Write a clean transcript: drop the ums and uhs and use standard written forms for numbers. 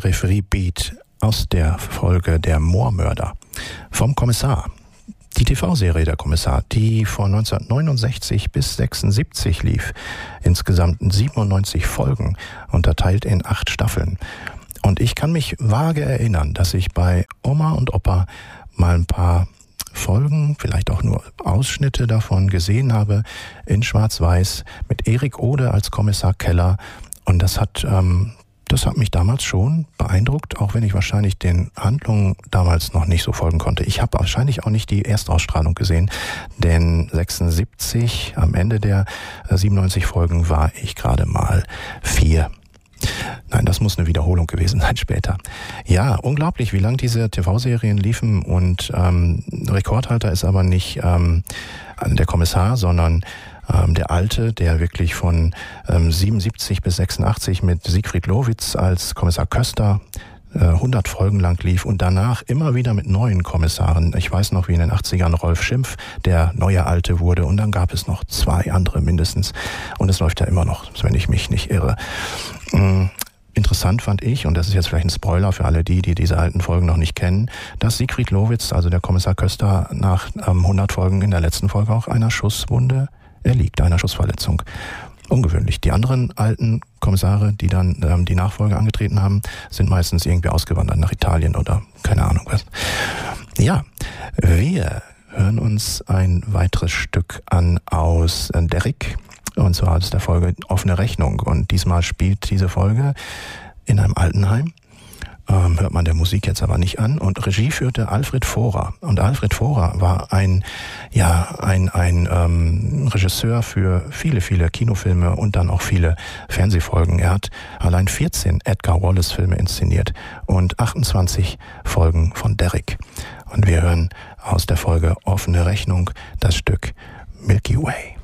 Peripherie-Beat aus der Folge Der Moormörder vom Kommissar. Die TV-Serie Der Kommissar, die von 1969 bis 76 lief, insgesamt 97 Folgen, unterteilt in 8 Staffeln. Und ich kann mich vage erinnern, dass ich bei Oma und Opa mal ein paar Folgen, vielleicht auch nur Ausschnitte davon gesehen habe, in Schwarz-Weiß mit Erik Ode als Kommissar Keller. Und das hat mich damals schon beeindruckt, auch wenn ich wahrscheinlich den Handlungen damals noch nicht so folgen konnte. Ich habe wahrscheinlich auch nicht die Erstausstrahlung gesehen, denn 76, am Ende der 97 Folgen, war ich gerade mal 4. Nein, das muss eine Wiederholung gewesen sein später. Ja, unglaublich, wie lang diese TV-Serien liefen, und Rekordhalter ist aber nicht der Kommissar, sondern der Alte, der wirklich von 77 bis 86 mit Siegfried Lowitz als Kommissar Köster 100 Folgen lang lief und danach immer wieder mit neuen Kommissaren. Ich weiß noch, wie in den 80ern Rolf Schimpf der neue Alte wurde, und dann gab es noch 2 andere mindestens, und es läuft ja immer noch, wenn ich mich nicht irre. Interessant fand ich, und das ist jetzt vielleicht ein Spoiler für alle die diese alten Folgen noch nicht kennen, dass Siegfried Lowitz, also der Kommissar Köster, nach 100 Folgen in der letzten Folge auch einer Schusswunde erliegt, einer Schussverletzung. Ungewöhnlich. Die anderen alten Kommissare, die dann die Nachfolge angetreten haben, sind meistens irgendwie ausgewandert nach Italien oder keine Ahnung was. Ja, wir hören uns ein weiteres Stück an aus Derrick, und zwar aus der Folge Offene Rechnung. Und diesmal spielt diese Folge in einem Altenheim. Hört man der Musik jetzt aber nicht an. Und Regie führte Alfred Vohra. Und Alfred Vohra war ein Regisseur für viele, viele Kinofilme und dann auch viele Fernsehfolgen. Er hat allein 14 Edgar Wallace-Filme inszeniert und 28 Folgen von Derrick. Und wir hören aus der Folge Offene Rechnung das Stück Milky Way.